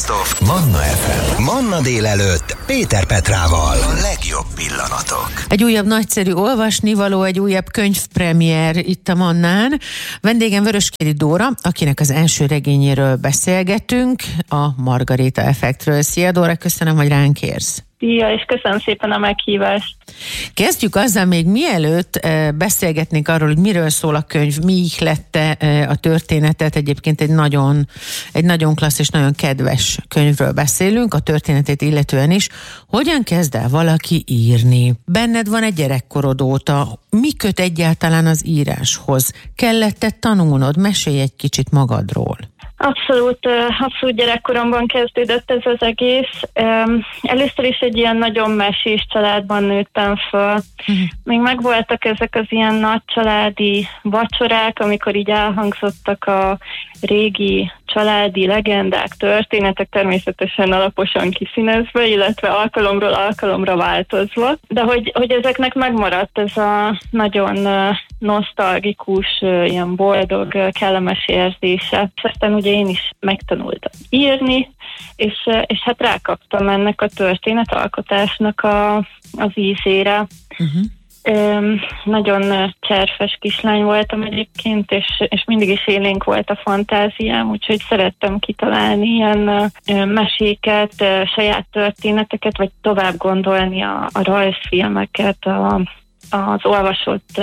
Best of Manna FM. Manna délelőtt Péter Petrával. A legjobb pillanatok. Egy újabb nagyszerű olvasnivaló, egy újabb könyvpremiér itt a Mannán. Vendégem Vöröskéri Dóra, akinek az első regényéről beszélgetünk, a Margaréta effektről. Szia Dóra, köszönöm, hogy ránk érsz. Szia, és köszönöm szépen a meghívást. Kezdjük azzal, még mielőtt beszélgetnénk arról, hogy miről szól a könyv, mi ihlette a történetet. Egyébként egy nagyon klassz és nagyon kedves könyvről beszélünk, a történetét illetően is. Hogyan kezd el valaki írni? Benned van egy gyerekkorod óta. Mi köt egyáltalán az íráshoz? Kellett-e tanulnod? Mesélj egy kicsit magadról. Abszolút gyerekkoromban kezdődött ez az egész. Először is egy ilyen nagyon mesés családban nőttem föl. Még megvoltak ezek az ilyen nagy családi vacsorák, amikor így elhangzottak a régi családi legendák, történetek, természetesen alaposan kiszínezve, illetve alkalomról alkalomra változva. De hogy ezeknek megmaradt ez a nagyon nosztalgikus, ilyen boldog, kellemes érzése. És aztán ugye én is megtanultam írni, és hát rákaptam ennek a történetalkotásnak az ízére. Nagyon cserfes kislány voltam egyébként, és mindig is élénk volt a fantáziám, úgyhogy szerettem kitalálni ilyen meséket, saját történeteket, vagy tovább gondolni a rajzfilmeket, az olvasott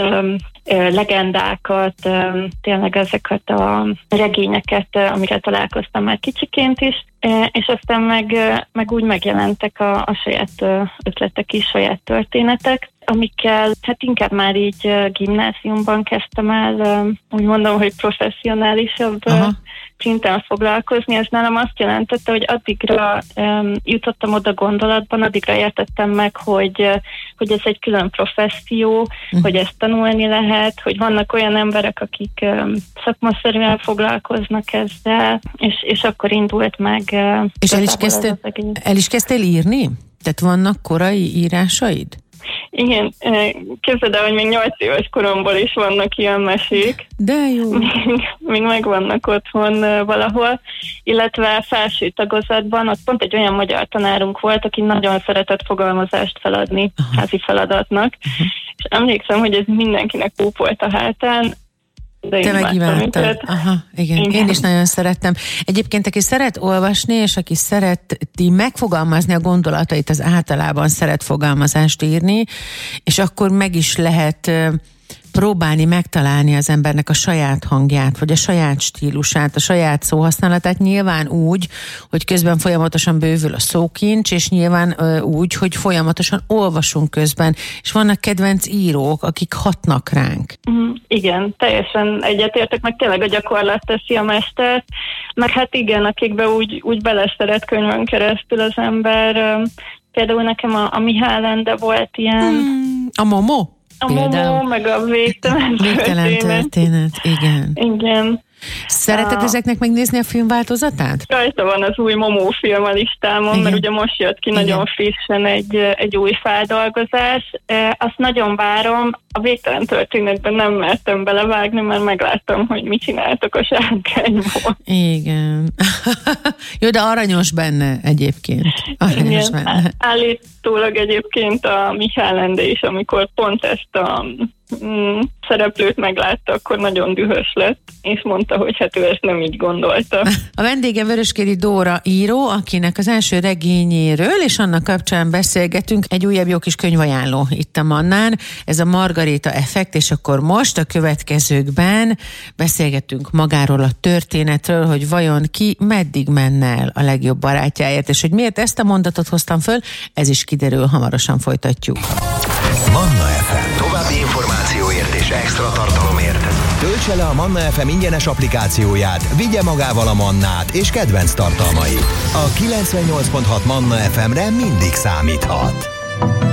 legendákat, tényleg ezeket a regényeket, amiket találkoztam már kicsiként is, és aztán meg úgy megjelentek a saját ötletek is, saját történetek, amikkel hát inkább már így gimnáziumban kezdtem el, úgy mondom, hogy professzionálisabb szinten foglalkozni. Ez nálam azt jelentette, hogy addigra jutottam oda gondolatban, addigra értettem meg, hogy ez egy külön professzió, hogy ezt tanulni lehet, hogy vannak olyan emberek, akik szakmaszerűen foglalkoznak ezzel, és akkor indult meg. És el is kezdtél írni? Tehát vannak korai írásaid? Igen, képzeld el, hogy még 8 éves koromból is vannak ilyen mesék. De jó. Még megvannak otthon valahol, illetve felső tagozatban, ott pont egy olyan magyar tanárunk volt, aki nagyon szeretett fogalmazást feladni házi feladatnak, és emlékszem, hogy ez mindenkinek volt a hátán. Te megimádtad. Igen. Én is nagyon szerettem. Egyébként, aki szeret olvasni, és aki szereti megfogalmazni a gondolatait, az általában szeret fogalmazást írni, és akkor meg is lehet próbálni megtalálni az embernek a saját hangját, vagy a saját stílusát, a saját szóhasználatát, nyilván úgy, hogy közben folyamatosan bővül a szókincs, és nyilván úgy, hogy folyamatosan olvasunk közben, és vannak kedvenc írók, akik hatnak ránk. Igen, teljesen egyetértek, meg tényleg a gyakorlat teszi a mestert, meg hát igen, akikbe úgy beleszeret könyvön keresztül az ember. Például nekem a Mihály Ende volt ilyen. A Momo? A Momo, meg a Végtelen történet. Igen. Szereted ezeknek megnézni a filmváltozatát? Rajta van az új Momo film a listámon, mert ugye most jött ki nagyon frissen egy új feldolgozás. Azt nagyon várom. A Végtelen történetben nem mertem belevágni, mert megláttam, hogy mit csináltak a sárkányból. Igen. Jó, de aranyos benne egyébként. Aranyos benne. Állítólag egyébként a Mihály Ende is, amikor pont ezt a szereplőt meglátta, akkor nagyon dühös lett, és mondta, hogy hát ő ezt nem így gondolta. A vendégem Vöröskéri Dóra író, akinek az első regényéről, és annak kapcsán beszélgetünk, egy újabb jó kis könyvajánló itt a Mannán, ez a Margaréta effekt, és akkor most a következőkben beszélgetünk magáról a történetről, hogy vajon ki meddig menne el a legjobb barátjáért, és hogy miért ezt a mondatot hoztam föl, ez is kiderül, hamarosan folytatjuk. Manna FM. További információért és extra tartalomért töltse le a Manna FM ingyenes applikációját, vigye magával a Mannát és kedvenc tartalmait. A 98.6 Manna FM-re mindig számíthat.